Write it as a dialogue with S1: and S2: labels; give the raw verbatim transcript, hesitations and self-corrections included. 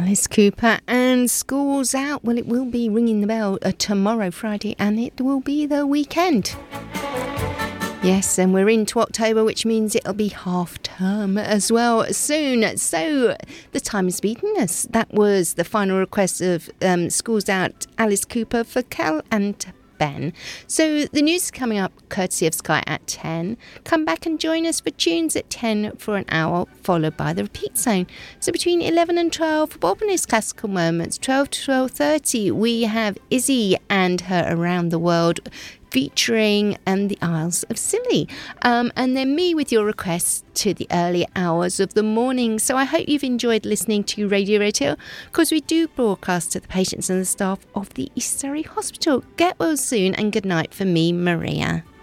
S1: Alice Cooper and School's Out. Well, it will be ringing the bell uh, tomorrow, Friday, and it will be the weekend. Yes, and we're into October, which means it'll be half term as well soon. So the time is beating us. That was the final request of um, School's Out, Alice Cooper for Kel and Ben. So the news is coming up courtesy of Sky at ten. Come back and join us for tunes at ten for an hour, followed by the repeat zone. So between eleven and twelve for Bob and his classical moments, twelve to twelve thirty, we have Izzy and her Around the World, featuring um, the Isles of Scilly. Um, and then me with your requests to the early hours of the morning. So I hope you've enjoyed listening to Radio Roto, because we do broadcast to the patients and the staff of the East Surrey Hospital. Get well soon, and good night for me, Maria.